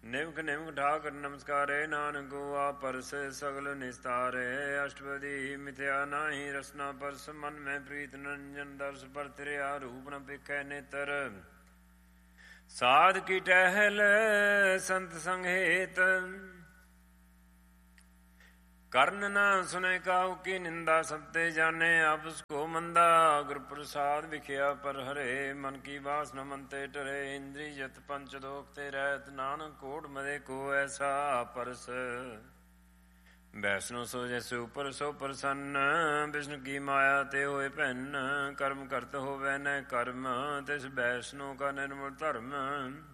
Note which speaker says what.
Speaker 1: ਨਿਮਕ ਨਿਮਕ ਠਾਕੁਰ ਨਮਸਕਾਰੇ, ਨਾਨਕੋ ਆਪ ਪਰਸ ਸਗਲ ਨਿਸਤਾਰੇ। ਅਸ਼ਟਪਦੀ ਮਿਥਿਆ ਨਾਹੀ ਰਸਨਾ ਪਰਸ, ਮਨ ਮੈਂ ਪ੍ਰੀਤ ਨਿਰੰਜਨ ਦਰਸ। ਪਰਤਰਿਆ ਰੂਪ ਨ ਪਿਖੈ ਨੇਤਰ, ਸਾਧ ਕੀ ਟਹਿਲ ਸੰਤ ਸੰਗ ਹੇਤ। ਕਰਨ ਨਾ ਸੁਨੇ ਕਾਹੂ ਕੀ ਨਿੰਦਾ, ਸਭ ਤੇ ਜਾਣੇ ਆਪਸ ਕੋ ਮੰਦਾ। ਗੁਰ ਪ੍ਰਸਾਦ ਵਿਖਿਆ ਪਰ ਹਰੇ, ਮਨ ਕੀ ਵਾਸਨਾ ਮਨ ਤੇ ਟਰੇ। ਇੰਦਰੀ ਜਤ ਪੰਚ ਦੋਖ ਤੇ ਰਹਿਤ, ਨਾਨਕ ਕੋਟ ਮਦੇ ਕੋ ਐਸਾ ਪਰਸ। ਵੈਸ਼ਨੋ ਸੋ ਜੈਸੇ ਉਪਰ ਸੋ ਪ੍ਰਸੰਨ, ਵਿਸ਼ਨੂੰ ਕੀ ਮਾਇਆ ਤੇ ਹੋਏ ਭੈਨ। ਕਰਮ ਕਰਤ ਹੋਵੇ ਨ ਕਰਮ, ਤਿਸ ਵੈਸ਼ਨੋ ਕਾ ਨਿਰਮਲ ਧਰਮ।